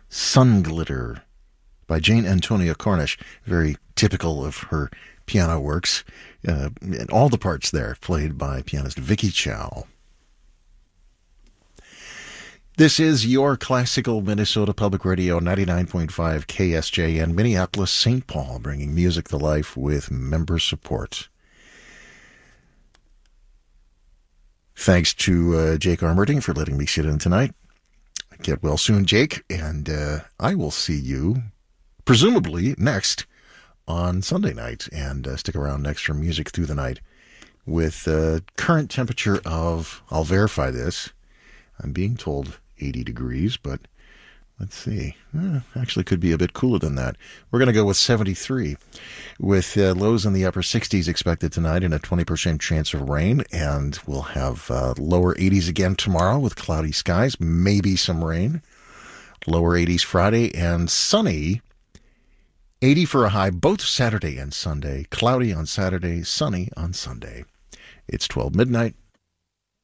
Sun Glitter by Jane Antonia Cornish. Very typical of her piano works. And all the parts there played by pianist Vicky Chow. This is your classical Minnesota Public Radio 99.5 KSJN, Minneapolis, St. Paul, bringing music to life with member support. Thanks to Jake Armerding for letting me sit in tonight. Get well soon, Jake, and I will see you, presumably, next on Sunday night, and stick around next for music through the night with current temperature of, I'll verify this, I'm being told 80 degrees, but let's see. Actually could be a bit cooler than that. We're going to go with 73, with lows in the upper 60s expected tonight and a 20% chance of rain, and we'll have lower 80s again tomorrow with cloudy skies, maybe some rain. Lower 80s Friday and sunny, 80 for a high both Saturday and Sunday. Cloudy on Saturday, sunny on Sunday. It's 12 midnight.